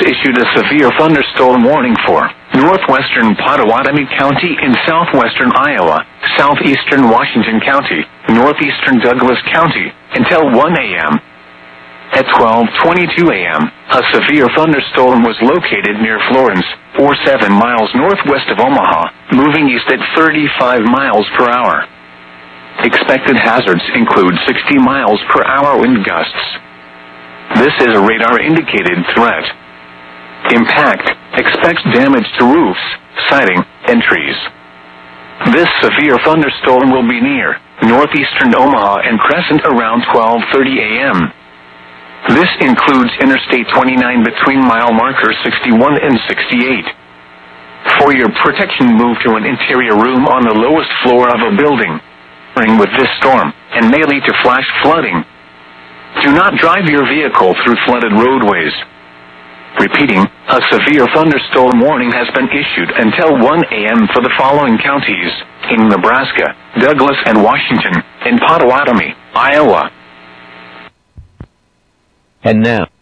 issued a severe thunderstorm warning for northwestern Pottawatomie County in southwestern Iowa, southeastern Washington County, northeastern Douglas County, until 1 a.m. At 12:22 a.m., a severe thunderstorm was located near Florence, 7 miles northwest of Omaha, moving east at 35 miles per hour. Expected hazards include 60 miles per hour wind gusts. This is a radar-indicated threat. Impact: expects damage to roofs, siding, and trees. This severe thunderstorm will be near northeastern Omaha and Crescent around 12:30 a.m. This includes Interstate 29 between mile markers 61 and 68. For your protection, move to an interior room on the lowest floor of a building. With this storm, and may lead to flash flooding. Do not drive your vehicle through flooded roadways. Repeating, a severe thunderstorm warning has been issued until 1 a.m. for the following counties in Nebraska, Douglas and Washington, and Pottawatomie, Iowa. And now,